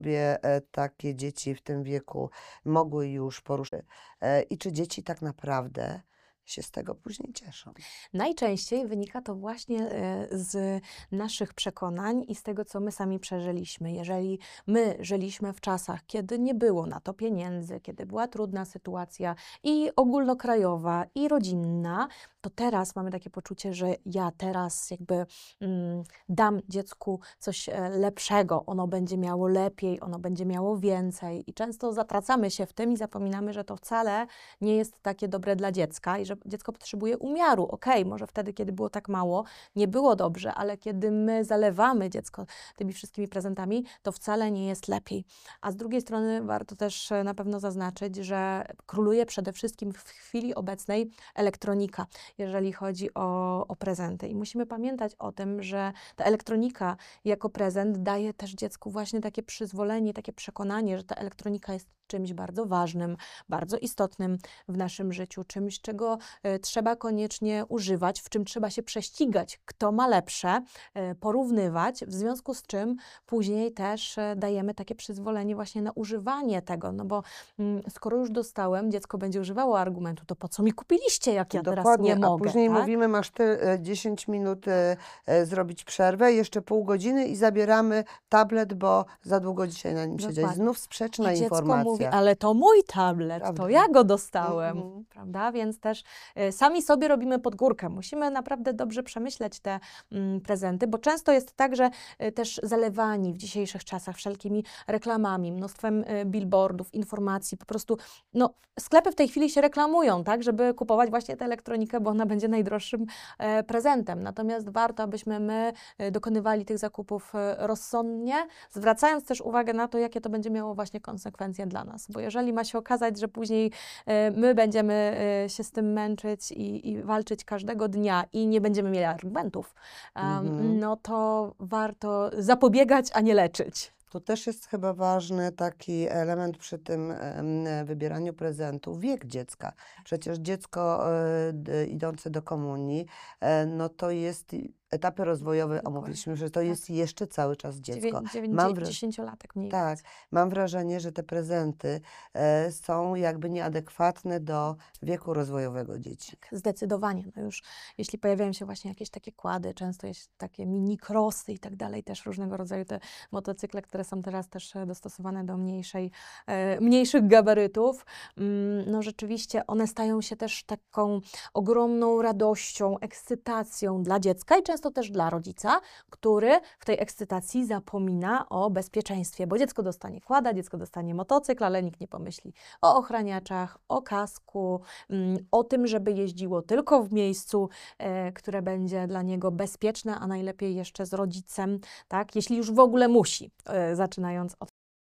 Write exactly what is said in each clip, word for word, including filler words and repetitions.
e, takie dzieci w tym wieku mogły już poruszyć e, i czy dzieci tak naprawdę się z tego później cieszą? Najczęściej wynika to właśnie e, z naszych przekonań i z tego, co my sami przeżyliśmy. Jeżeli my żyliśmy w czasach, kiedy nie było na to pieniędzy, kiedy była trudna sytuacja i ogólnokrajowa, i rodzinna, to teraz mamy takie poczucie, że ja teraz jakby mm, dam dziecku coś e, lepszego, ono będzie miało lepiej, ono będzie miało więcej i często zatracamy się w tym i zapominamy, że to wcale nie jest takie dobre dla dziecka i że dziecko potrzebuje umiaru. Okej, może wtedy, kiedy było tak mało, nie było dobrze, ale kiedy my zalewamy dziecko tymi wszystkimi prezentami, to wcale nie jest lepiej. A z drugiej strony warto też e, na pewno zaznaczyć, że króluje przede wszystkim w chwili obecnej elektronika, jeżeli chodzi o, o prezenty. I musimy pamiętać o tym, że ta elektronika jako prezent daje też dziecku właśnie takie przyzwolenie, takie przekonanie, że ta elektronika jest czymś bardzo ważnym, bardzo istotnym w naszym życiu, czymś, czego e, trzeba koniecznie używać, w czym trzeba się prześcigać, kto ma lepsze, e, porównywać, w związku z czym później też e, dajemy takie przyzwolenie właśnie na używanie tego, no bo mm, skoro już dostałem, dziecko będzie używało argumentu, to po co mi kupiliście, jak ja teraz nie Dokładnie, a mogę, później tak? mówimy, masz ty e, dziesięć minut e, e, zrobić przerwę, jeszcze pół godziny i zabieramy tablet, bo za długo dzisiaj na nim siedziałeś. Dokładnie. Znów A sprzeczna dziecko mówi, informacja, ale to mój tablet, to prawda? ja go dostałem, Mhm. prawda? Więc też y, sami sobie robimy pod górkę. Musimy naprawdę dobrze przemyśleć te mm, prezenty, bo często jest tak, że y, też zalewani w dzisiejszych czasach wszelkimi reklamami, mnóstwem y, billboardów, informacji, po prostu, no, sklepy w tej chwili się reklamują, tak, żeby kupować właśnie tę elektronikę, bo ona będzie najdroższym e, prezentem. Natomiast warto, abyśmy my y, dokonywali tych zakupów y, rozsądnie, zwracając też uwagę na to, jakie to będzie miało właśnie konsekwencje dla nas. Bo jeżeli ma się okazać, że później e, my będziemy e, się z tym męczyć i, i walczyć każdego dnia i nie będziemy mieli argumentów, em, Mhm. no to warto zapobiegać, a nie leczyć. To też jest chyba ważny taki element przy tym em, wybieraniu prezentów, wiek dziecka. Przecież dziecko e, d- idące do komunii, e, no to jest i- etapy rozwojowe, Dokładnie. omówiliśmy, że to Tak. jest jeszcze cały czas dziecko. Dziewię- Mam dziewięć- wra- Dziesięciolatek mniej tak, więcej. mam wrażenie, że te prezenty e, są jakby nieadekwatne do wieku rozwojowego dzieci. Zdecydowanie. No już jeśli pojawiają się właśnie jakieś takie kłady, często jest takie mini crossy i tak dalej, też różnego rodzaju te motocykle, które są teraz też e, dostosowane do mniejszej, e, mniejszych gabarytów, mm, no rzeczywiście one stają się też taką ogromną radością, ekscytacją dla dziecka i często też dla rodzica, który w tej ekscytacji zapomina o bezpieczeństwie, bo dziecko dostanie kłada, dziecko dostanie motocykl, ale nikt nie pomyśli o ochraniaczach, o kasku, mm, o tym, żeby jeździło tylko w miejscu, e, które będzie dla niego bezpieczne, a najlepiej jeszcze z rodzicem, tak? Jeśli już w ogóle musi, e, zaczynając od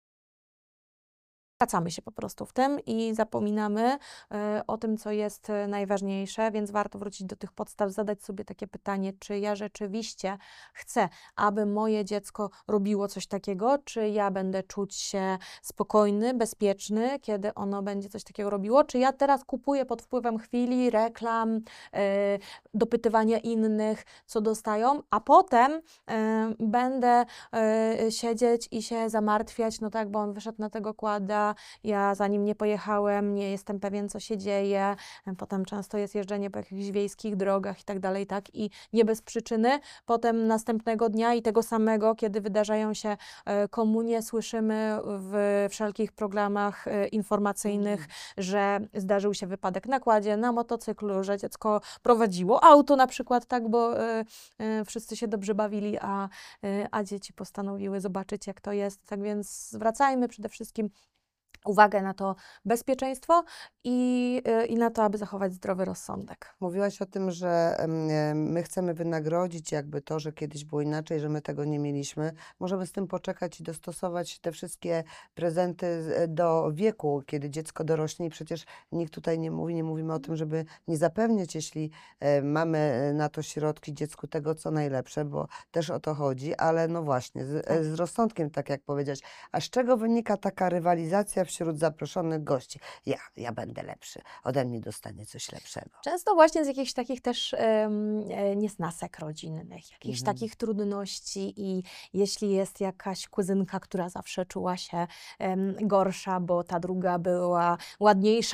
Zatracamy się po prostu w tym i zapominamy e, o tym, co jest e, najważniejsze, więc warto wrócić do tych podstaw, zadać sobie takie pytanie, czy ja rzeczywiście chcę, aby moje dziecko robiło coś takiego, czy ja będę czuć się spokojny, bezpieczny, kiedy ono będzie coś takiego robiło, czy ja teraz kupuję pod wpływem chwili, reklam, e, dopytywania innych, co dostają, a potem e, będę e, siedzieć i się zamartwiać, no tak, bo on wyszedł na tego kłada, ja za nim nie pojechałem, nie jestem pewien, co się dzieje. Potem często jest jeżdżenie po jakichś wiejskich drogach i tak dalej, tak, i nie bez przyczyny. Potem następnego dnia i tego samego, kiedy wydarzają się e, komunie, słyszymy w wszelkich programach e, informacyjnych, Mhm. że zdarzył się wypadek na kładzie, na motocyklu, że dziecko prowadziło auto na przykład, tak, bo e, e, wszyscy się dobrze bawili, a, e, a dzieci postanowiły zobaczyć, jak to jest. Tak więc zwracajmy przede wszystkim uwagę na to bezpieczeństwo i, y, i na to, aby zachować zdrowy rozsądek. Mówiłaś o tym, że em, e, my chcemy wynagrodzić jakby to, że kiedyś było inaczej, że my tego nie mieliśmy. Możemy z tym poczekać i dostosować te wszystkie prezenty z- e, do wieku, kiedy dziecko dorośnie i przecież nikt tutaj nie mówi, nie mówimy o tym, żeby nie zapewniać, jeśli e, mamy e, na to środki, dziecku tego, co najlepsze, bo też o to chodzi, ale no właśnie, z, e, Tak. z rozsądkiem, tak jak powiedziałeś. A z czego wynika taka rywalizacja wśród zaproszonych gości. Ja, ja będę lepszy, ode mnie dostanie coś lepszego. Często właśnie z jakichś takich też em, e, niesnasek rodzinnych, jakichś Mhm. takich trudności i jeśli jest jakaś kuzynka, która zawsze czuła się em, gorsza, bo ta druga była ładniejsza,